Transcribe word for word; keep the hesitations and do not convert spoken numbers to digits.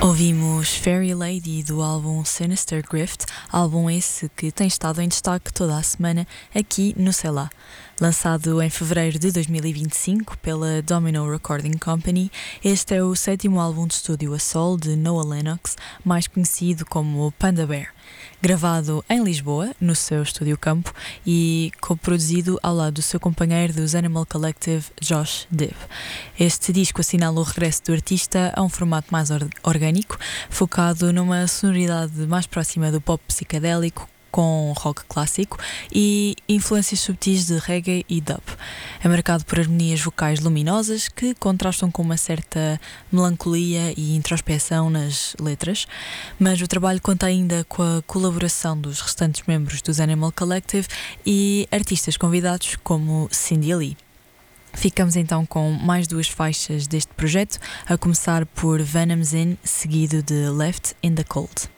Ouvimos Fairy Lady do álbum Sinister Grift, álbum esse que tem estado em destaque toda a semana aqui no Sei Lá. Lançado em fevereiro de dois mil e vinte e cinco pela Domino Recording Company, este é o sétimo álbum de estúdio a solo de Noah Lennox, mais conhecido como Panda Bear. Gravado em Lisboa, no seu estúdio campo, e coproduzido ao lado do seu companheiro dos Animal Collective, Josh Dibb. Este disco assinala o regresso do artista a um formato mais or- orgânico, focado numa sonoridade mais próxima do pop psicadélico, com rock clássico e influências subtis de reggae e dub. É marcado por harmonias vocais luminosas que contrastam com uma certa melancolia e introspeção nas letras, mas o trabalho conta ainda com a colaboração dos restantes membros dos Animal Collective e artistas convidados como Cindy Lee. Ficamos então com mais duas faixas deste projeto, a começar por Venom's In, seguido de Left in the Cold.